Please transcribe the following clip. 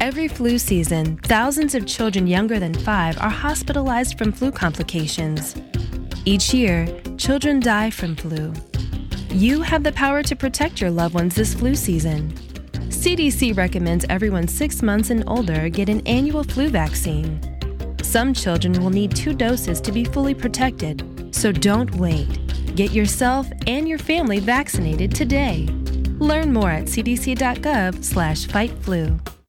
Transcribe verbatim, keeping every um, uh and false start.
Every flu season, thousands of children younger than five are hospitalized from flu complications. Each year, children die from flu. You have the power to protect your loved ones this flu season. C D C recommends everyone six months and older get an annual flu vaccine. Some children will need two doses to be fully protected, so don't wait. Get yourself and your family vaccinated today. Learn more at c d c dot gov slash fight flu.